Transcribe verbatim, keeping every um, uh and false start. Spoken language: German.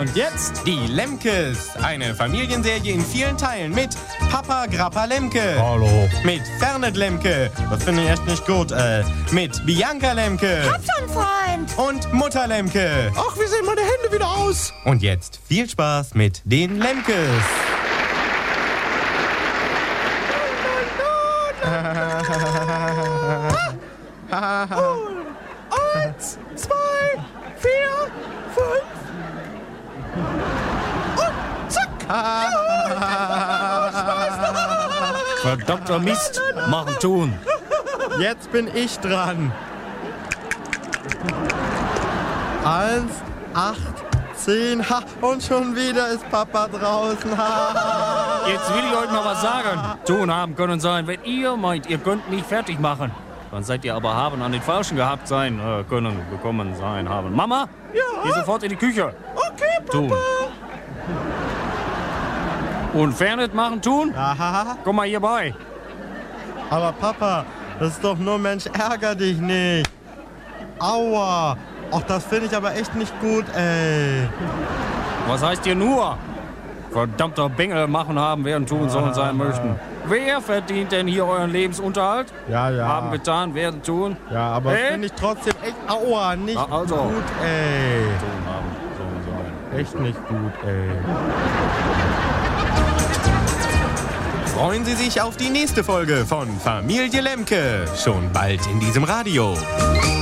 Und jetzt Die Lemkes, eine Familienserie in vielen Teilen mit Papa Grappa Lemke. Hallo. Mit Fernet Lemke, das finde ich echt nicht gut, äh, mit Bianca Lemke. Hab schon Freund. Und Mutter Lemke. Ach, wie sehen meine Hände wieder aus? Und jetzt viel Spaß mit den Lemkes. Eins, zwei, vier, fünf. Und zack. Verdammter Mist. Machen tun. Jetzt bin ich dran. Eins, acht, zehn, ha, und schon wieder ist Papa draußen. Ha. Jetzt will ich euch mal was sagen. Tun haben können sein, wenn ihr meint, ihr könnt mich fertig machen. Dann seid ihr aber haben an den Falschen gehabt sein äh, können, gekommen sein haben. Mama? Ja? Geh sofort in die Küche. Okay, Papa. Tun. Und Fernet machen tun? Aha. Komm mal hierbei. Aber Papa, das ist doch nur Mensch, ärger dich nicht. Aua. Ach, das finde ich aber echt nicht gut, ey. Was heißt ihr nur? Verdammter Bengel machen haben, werden tun sollen sein möchten. Wer verdient denn hier euren Lebensunterhalt? Ja, ja. Haben getan, werden tun. Ja, aber Äh? finde ich trotzdem echt, aua, nicht Ah, also. gut, ey. Tun haben, sollen sein. Echt nicht gut, ey. Freuen Sie sich auf die nächste Folge von Familie Lemke. Schon bald in diesem Radio.